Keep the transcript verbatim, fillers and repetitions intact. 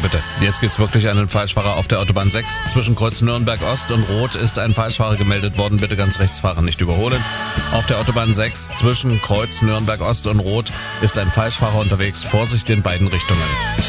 bitte. Jetzt gibt's wirklich einen Falschfahrer auf der Autobahn sechs. Zwischen Kreuz Nürnberg Ost und Rot ist ein Falschfahrer gemeldet worden. Bitte ganz rechts fahren, nicht überholen. Auf der Autobahn sechs zwischen Kreuz Nürnberg Ost und Rot ist ein Falschfahrer unterwegs. Vorsicht in beiden Richtungen.